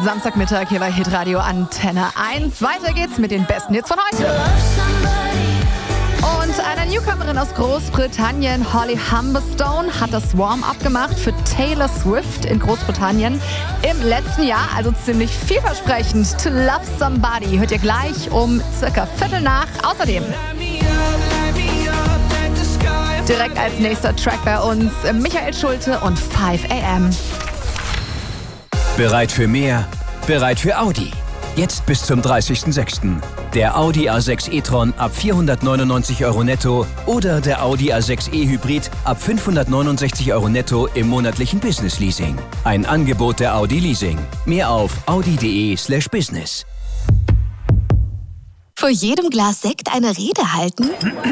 Samstagmittag hier bei Hitradio Antenne 1. Weiter geht's mit den besten Hits von heute. Und eine Newcomerin aus Großbritannien, Holly Humberstone, hat das Warm-up gemacht für Taylor Swift in Großbritannien im letzten Jahr. Also ziemlich vielversprechend. To Love Somebody hört ihr gleich um circa 7:15. Außerdem direkt als nächster Track bei uns Michael Schulte und 5 AM. Bereit für mehr? Bereit für Audi. Jetzt bis zum 30.06. Der Audi A6 e-tron ab 499 € netto oder der Audi A6 e-Hybrid ab 569 € netto im monatlichen Business-Leasing. Ein Angebot der Audi Leasing. Mehr auf audi.de/business. Vor jedem Glas Sekt eine Rede halten?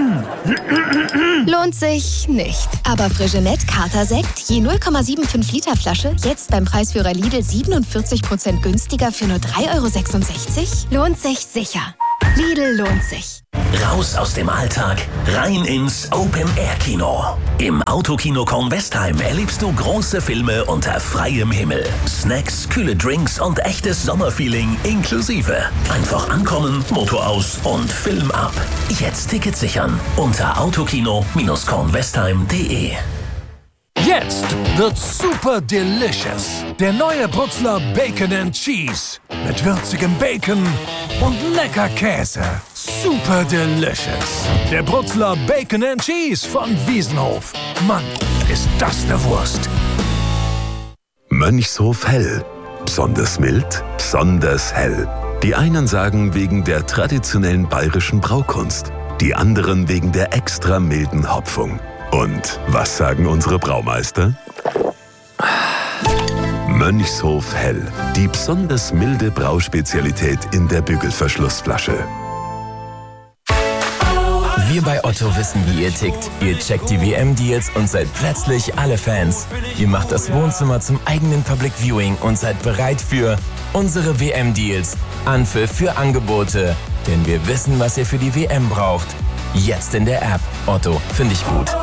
Lohnt sich nicht. Aber Freixenet Kater-Sekt, je 0,75 Liter Flasche, jetzt beim Preisführer Lidl 47% günstiger für nur 3,66 €? Lohnt sich sicher. Lidl lohnt sich. Raus aus dem Alltag, rein ins Open-Air-Kino. Im Autokino Kornwestheim erlebst du große Filme unter freiem Himmel. Snacks, kühle Drinks und echtes Sommerfeeling inklusive. Einfach ankommen, Motor aus und Film ab. Jetzt Tickets sichern unter autokino-kornwestheim.de. Jetzt wird's super delicious. Der neue Brutzler Bacon and Cheese. Mit würzigem Bacon und lecker Käse. Super delicious. Der Brutzler Bacon and Cheese von Wiesenhof. Mann, ist das eine Wurst. Mönchshof Hell. Besonders mild, besonders hell. Die einen sagen wegen der traditionellen bayerischen Braukunst. Die anderen wegen der extra milden Hopfung. Und was sagen unsere Braumeister? Mönchshof Hell. Die besonders milde Brauspezialität in der Bügelverschlussflasche. Wir bei Otto wissen, wie ihr tickt. Ihr checkt die WM-Deals und seid plötzlich alle Fans. Ihr macht das Wohnzimmer zum eigenen Public Viewing und seid bereit für unsere WM-Deals. Anpfiff für Angebote. Denn wir wissen, was ihr für die WM braucht. Jetzt in der App. Otto, finde ich gut.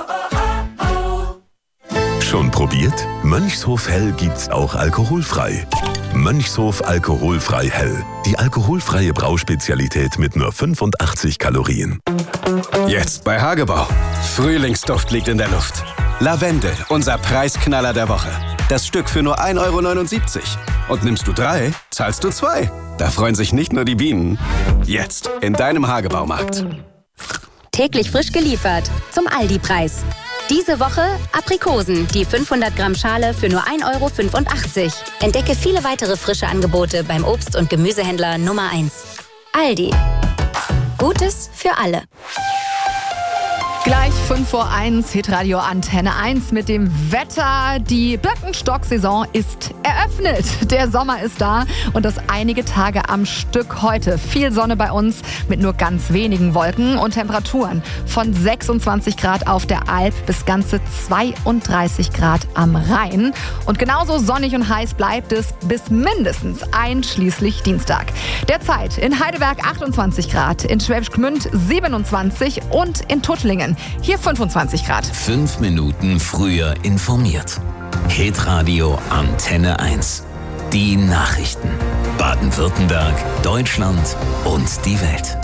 Schon probiert? Mönchshof Hell gibt's auch alkoholfrei. Mönchshof alkoholfrei Hell. Die alkoholfreie Brauspezialität mit nur 85 Kalorien. Jetzt bei Hagebau. Frühlingsduft liegt in der Luft. Lavendel, unser Preisknaller der Woche. Das Stück für nur 1,79 €. Und nimmst du 3, zahlst du 2. Da freuen sich nicht nur die Bienen. Jetzt in deinem Hagebaumarkt. Täglich frisch geliefert zum Aldi-Preis. Diese Woche Aprikosen, die 500 Gramm Schale für nur 1,85 €. Entdecke viele weitere frische Angebote beim Obst- und Gemüsehändler Nummer 1. Aldi. Gutes für alle. Gleich 5:01 Hitradio Antenne 1 mit dem Wetter. Die Birkenstock-Saison ist eröffnet. Der Sommer ist da und das einige Tage am Stück heute. Viel Sonne bei uns mit nur ganz wenigen Wolken und Temperaturen von 26 Grad auf der Alp bis ganze 32 Grad am Rhein. Und genauso sonnig und heiß bleibt es bis mindestens einschließlich Dienstag. Derzeit in Heidelberg 28 Grad, in Schwäbisch Gmünd 27 und in Tuttlingen hier 25 Grad. 5 Minuten früher informiert. Hitradio Antenne 1. Die Nachrichten. Baden-Württemberg, Deutschland und die Welt.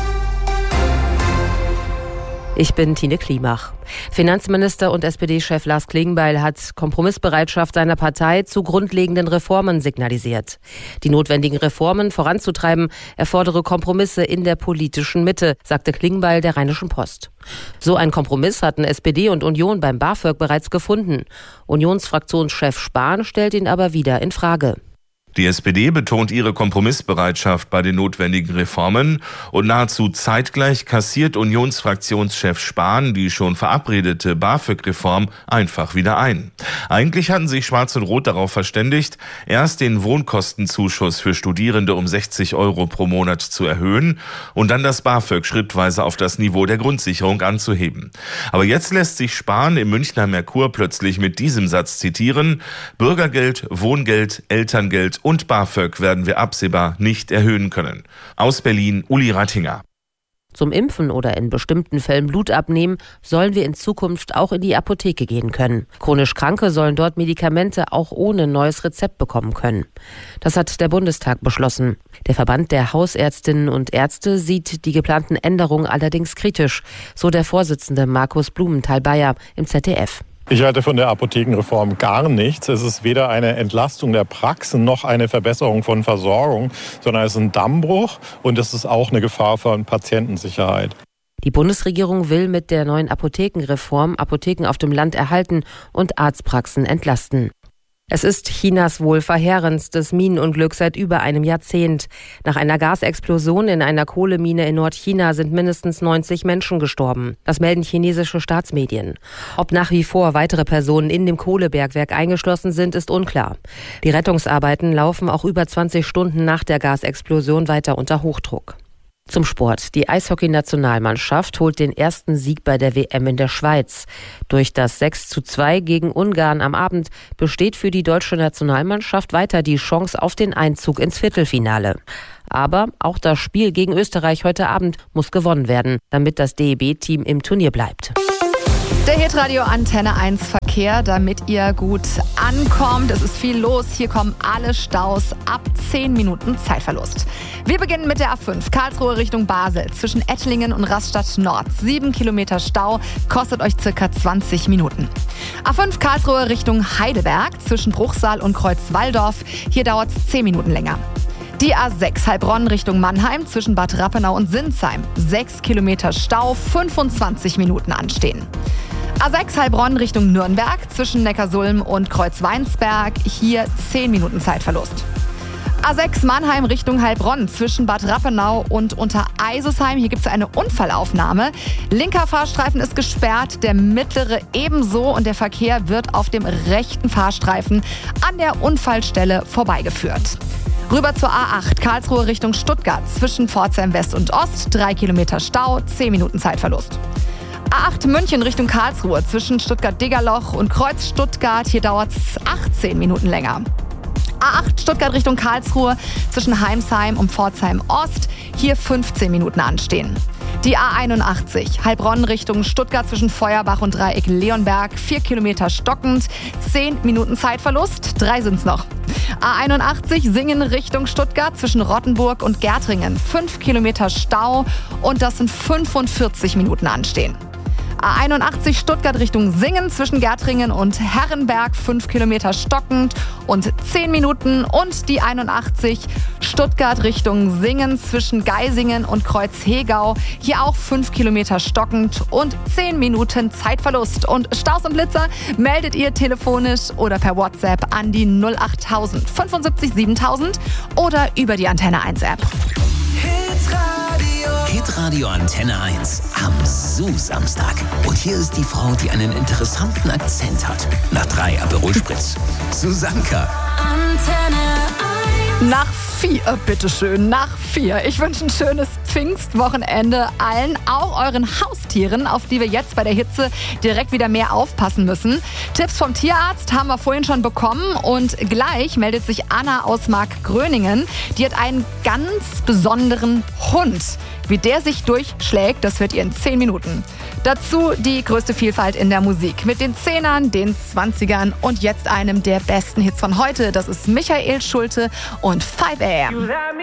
Ich bin Tine Klimach. Finanzminister und SPD-Chef Lars Klingbeil hat Kompromissbereitschaft seiner Partei zu grundlegenden Reformen signalisiert. Die notwendigen Reformen voranzutreiben erfordere Kompromisse in der politischen Mitte, sagte Klingbeil der Rheinischen Post. So ein Kompromiss hatten SPD und Union beim BAföG bereits gefunden. Unionsfraktionschef Spahn stellt ihn aber wieder in Frage. Die SPD betont ihre Kompromissbereitschaft bei den notwendigen Reformen und nahezu zeitgleich kassiert Unionsfraktionschef Spahn die schon verabredete BAföG-Reform einfach wieder ein. Eigentlich hatten sich Schwarz und Rot darauf verständigt, erst den Wohnkostenzuschuss für Studierende um 60 € pro Monat zu erhöhen und dann das BAföG schrittweise auf das Niveau der Grundsicherung anzuheben. Aber jetzt lässt sich Spahn im Münchner Merkur plötzlich mit diesem Satz zitieren: Bürgergeld, Wohngeld, Elterngeld und BAföG werden wir absehbar nicht erhöhen können. Aus Berlin, Uli Rattinger. Zum Impfen oder in bestimmten Fällen Blut abnehmen, sollen wir in Zukunft auch in die Apotheke gehen können. Chronisch Kranke sollen dort Medikamente auch ohne neues Rezept bekommen können. Das hat der Bundestag beschlossen. Der Verband der Hausärztinnen und Ärzte sieht die geplanten Änderungen allerdings kritisch, so der Vorsitzende Markus Blumenthal-Bayer im ZDF. Ich halte von der Apothekenreform gar nichts. Es ist weder eine Entlastung der Praxen noch eine Verbesserung von Versorgung, sondern es ist ein Dammbruch und es ist auch eine Gefahr für Patientensicherheit. Die Bundesregierung will mit der neuen Apothekenreform Apotheken auf dem Land erhalten und Arztpraxen entlasten. Es ist Chinas wohl verheerendstes Minenunglück seit über einem Jahrzehnt. Nach einer Gasexplosion in einer Kohlemine in Nordchina sind mindestens 90 Menschen gestorben. Das melden chinesische Staatsmedien. Ob nach wie vor weitere Personen in dem Kohlebergwerk eingeschlossen sind, ist unklar. Die Rettungsarbeiten laufen auch über 20 Stunden nach der Gasexplosion weiter unter Hochdruck. Zum Sport. Die Eishockey-Nationalmannschaft holt den ersten Sieg bei der WM in der Schweiz. Durch das 6:2 gegen Ungarn am Abend besteht für die deutsche Nationalmannschaft weiter die Chance auf den Einzug ins Viertelfinale. Aber auch das Spiel gegen Österreich heute Abend muss gewonnen werden, damit das DEB-Team im Turnier bleibt. Der Hitradio Antenne 1 Verkehr, damit ihr gut ankommt. Es ist viel los. Hier kommen alle Staus ab 10 Minuten Zeitverlust. Wir beginnen mit der A5 Karlsruhe Richtung Basel zwischen Ettlingen und Rastatt Nord. 7 Kilometer Stau, kostet euch circa 20 Minuten. A5 Karlsruhe Richtung Heidelberg zwischen Bruchsal und Kreuzwaldorf. Hier dauert es 10 Minuten länger. Die A6 Heilbronn Richtung Mannheim zwischen Bad Rappenau und Sinsheim. 6 Kilometer Stau, 25 Minuten anstehen. A6 Heilbronn Richtung Nürnberg zwischen Neckarsulm und Kreuzweinsberg. Hier 10 Minuten Zeitverlust. A6 Mannheim Richtung Heilbronn zwischen Bad Rappenau und Untereisesheim. Hier gibt es eine Unfallaufnahme. Linker Fahrstreifen ist gesperrt, der mittlere ebenso und der Verkehr wird auf dem rechten Fahrstreifen an der Unfallstelle vorbeigeführt. Rüber zur A8 Karlsruhe Richtung Stuttgart zwischen Pforzheim West und Ost. 3 Kilometer Stau, 10 Minuten Zeitverlust. A8 München Richtung Karlsruhe zwischen Stuttgart-Degerloch und Kreuz Stuttgart. Hier dauert es 18 Minuten länger. A8 Stuttgart Richtung Karlsruhe zwischen Heimsheim und Pforzheim Ost. Hier 15 Minuten anstehen. Die A81 Heilbronn Richtung Stuttgart zwischen Feuerbach und Dreieck Leonberg. 4 Kilometer stockend, 10 Minuten Zeitverlust. 3 sind's noch. A81 Singen Richtung Stuttgart zwischen Rottenburg und Gärtringen. 5 Kilometer Stau und das sind 45 Minuten anstehen. A81 Stuttgart Richtung Singen zwischen Gärtringen und Herrenberg, 5 Kilometer stockend und 10 Minuten. Und die 81 Stuttgart Richtung Singen zwischen Geisingen und Kreuzhegau, hier auch 5 Kilometer stockend und 10 Minuten Zeitverlust. Und Staus und Blitzer meldet ihr telefonisch oder per WhatsApp an die 08000 75 7000 oder über die Antenne 1 App. Hitradio Antenne 1 am Samstag. Und hier ist die Frau, die einen interessanten Akzent hat. Nach 3 Aperol Spritz. Susanka. Antenne 1. Nach 4, bitteschön, nach 4. Ich wünsche ein schönes Pfingstwochenende allen, auch euren Haustieren, auf die wir jetzt bei der Hitze direkt wieder mehr aufpassen müssen. Tipps vom Tierarzt haben wir vorhin schon bekommen und gleich meldet sich Anna aus Markgröningen. Die hat einen ganz besonderen Hund. Wie der sich durchschlägt, das hört ihr in 10 Minuten. Dazu die größte Vielfalt in der Musik. Mit den 10ern, den 20ern und jetzt einem der besten Hits von heute. Das ist Michael Schulte und 5 AM.